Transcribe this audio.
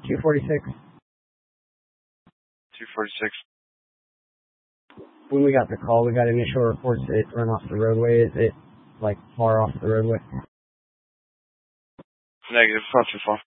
246. 246. When we got the call, we got initial reports that it run off the roadway. Is it, like, far off the roadway? Negative, not too far.